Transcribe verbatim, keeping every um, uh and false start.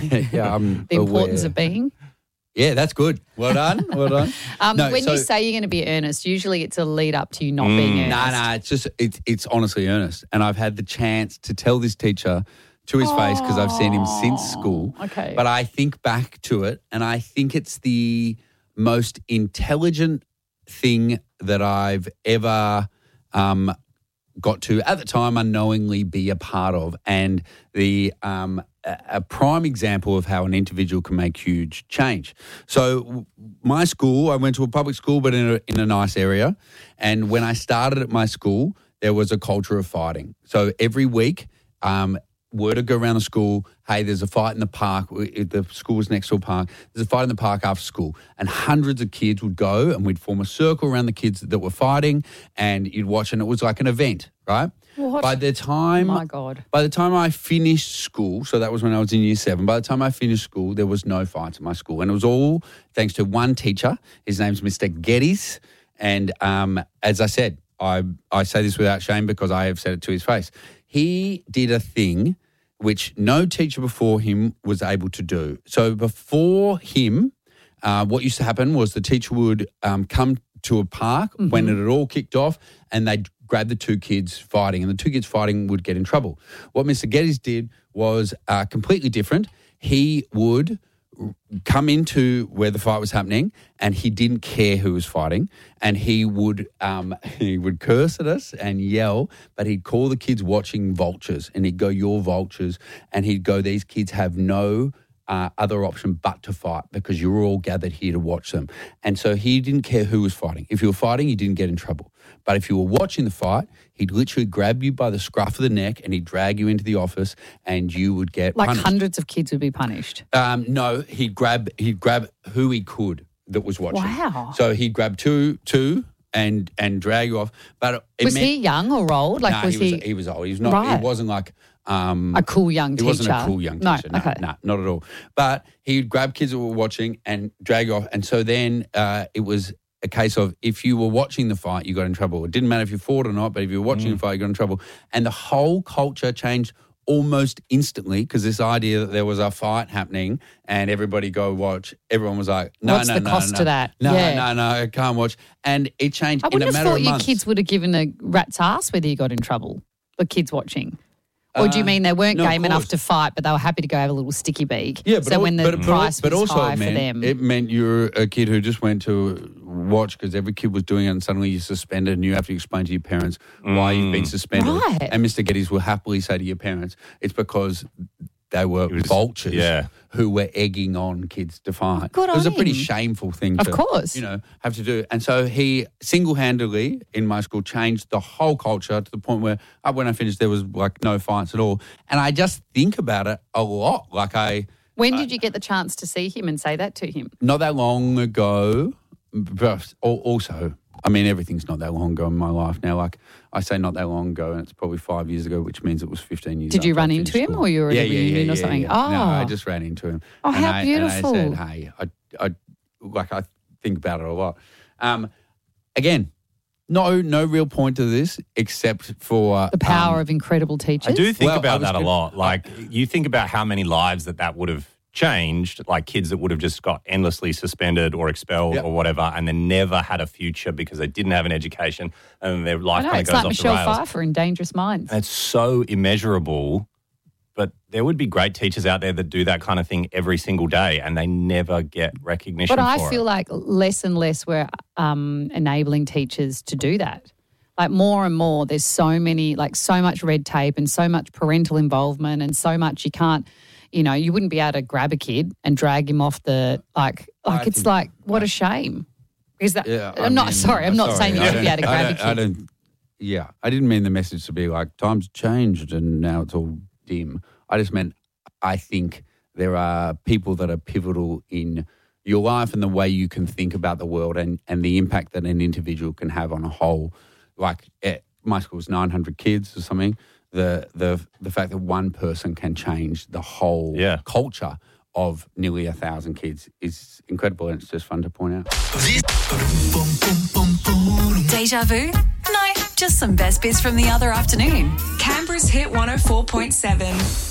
yeah, I'm the importance aware. of being. Yeah, that's good. Well done. Well done. Um, No, when so- you say you're going to be earnest, usually it's a lead up to you not being earnest. No, no, it's just it's it's honestly earnest, and I've had the chance to tell this teacher to his face because I've seen him since school. Okay. But I think back to it, and I think it's the most intelligent thing that I've ever um, got to at the time unknowingly be a part of, and the um, a, a prime example of how an individual can make huge change. So w- my school, I went to a public school, but in a, in a nice area, and when I started at my school, there was a culture of fighting. So every week, um, word would go around the school, hey, there's a fight in the park. The school was next to a park. There's a fight in the park after school. And hundreds of kids would go and we'd form a circle around the kids that were fighting and you'd watch, and it was like an event, right? What? By the time, Oh, my God. By the time I finished school, so that was when I was in year seven, by the time I finished school, there was no fights at my school. And it was all thanks to one teacher. His name's Mister Geddes. And um, as I said, I, I say this without shame because I have said it to his face. He did a thing which no teacher before him was able to do. So before him, uh, what used to happen was the teacher would um, come to a park mm-hmm. when it had all kicked off, and they'd grab the two kids fighting, and the two kids fighting would get in trouble. What Mister Geddes did was uh, completely different. He would come into where the fight was happening, and he didn't care who was fighting, and he would um, he would curse at us and yell, but he'd call the kids watching vultures, and he'd go, "You're vultures," and he'd go, "These kids have no uh, other option but to fight because you're all gathered here to watch them." And so he didn't care who was fighting. If you were fighting, you didn't get in trouble. But if you were watching the fight, he'd literally grab you by the scruff of the neck and he'd drag you into the office and you would get Like punished. hundreds of kids would be punished. Um, no, he'd grab he'd grab who he could that was watching. Wow. So he'd grab two two and and drag you off. But it Was meant, he young or old? Like nah, was he he, was he was old. He was not. Right. He wasn't like um, a cool young teacher? He wasn't a cool young No, teacher. No, okay. no, not at all. But he'd grab kids that were watching and drag you off. And so then uh, it was a case of if you were watching the fight, you got in trouble. It didn't matter if you fought or not, but if you were watching Mm. the fight, you got in trouble. And the whole culture changed almost instantly because this idea that there was a fight happening and everybody go watch, everyone was like, no, What's no, the no, cost no, to that? No, Yeah. no, no, I can't watch. And it changed I in wouldn't a have matter thought of your months. kids would have given a rat's ass whether you got in trouble, the kids watching. Or do you Uh, mean they weren't no, of game enough course. to fight, but they were happy to go have a little sticky beak? Yeah, but so al- when the but, but, price but was also high it for meant, them. it meant you're a kid who just went to watch because every kid was doing it, and suddenly you're suspended, and you have to explain to your parents why you've been suspended. Right. And Mister Geddes will happily say to your parents, it's because they were was- vultures yeah. who were egging on kids to fight. Good it was on a pretty him. shameful thing Of to, course. you know, have to do. And so he single-handedly in my school changed the whole culture to the point where uh, when I finished there was like no fights at all. And I just think about it a lot. Like I... when did you get the chance to see him and say that to him? Not that long ago, but al- also, I mean, everything's not that long ago in my life now. Like, I say not that long ago, and it's probably five years ago, which means it was fifteen years Did you after I run finished into him school. or you were at yeah, a yeah, yeah, reunion yeah, or something? Yeah. No, Oh. I just ran into him. Oh, and how I, beautiful. And I said, hey, I, I, like, I think about it a lot. Um, again, no no real point to this except for... The power um, of incredible teachers? I do think Well, I about was that a gonna- lot. Like, you think about how many lives that that would have changed, like kids that would have just got endlessly suspended or expelled Yep. or whatever, and then never had a future because they didn't have an education, and their I life know, kind of it's goes like off Michelle the rails. Pfeiffer in Dangerous Minds. And it's so immeasurable, but there would be great teachers out there that do that kind of thing every single day, and they never get recognition But I for feel it. like less and less we're um, enabling teachers to do that. Like more and more, there's so many, like so much red tape and so much parental involvement and so much you can't, you know, you wouldn't be able to grab a kid and drag him off the, like, like I it's think- like, what a shame. Because that, Yeah, I I'm not, mean, sorry, I'm not sorry, saying you I should be don't- able to I grab a don't- kid. I don't, yeah, I didn't mean the message to be like times changed and now it's all dim. I just meant I think there are people that are pivotal in your life and the way you can think about the world and, and the impact that an individual can have on a whole. Like at my school's nine hundred kids or something. The the the fact that one person can change the whole Yeah. culture of nearly a thousand kids is incredible, and it's just fun to point out. Deja vu? No, just some best bits from the other afternoon. Canberra's Hit one oh four point seven.